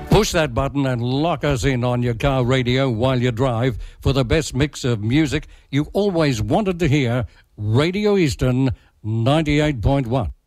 Push that button and lock us in on your car radio while you drive for the best mix of music you always wanted to hear. Radio Eastern 98.1.